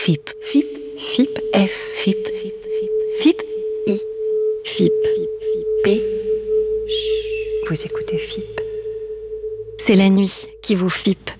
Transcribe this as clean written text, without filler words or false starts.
FIP. FIP. FIP. F. FIP. FIP. I. FIP. P. Vous écoutez FIP. C'est la nuit qui vous FIP.